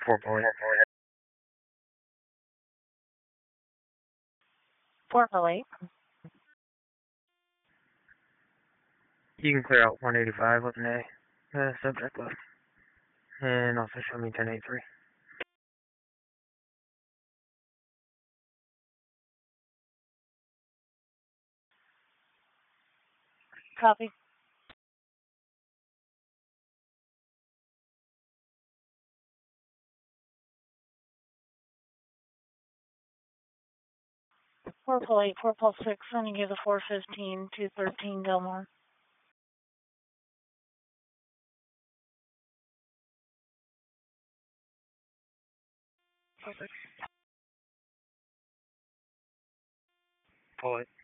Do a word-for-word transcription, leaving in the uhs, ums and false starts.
Four point. four oh eight. You can clear out one eighty-five with an A. Uh, subject left. And also show me ten eighty-three. Copy. four oh eight, four oh six, sending you the four fifteen, two thirteen Delmar. Pull it.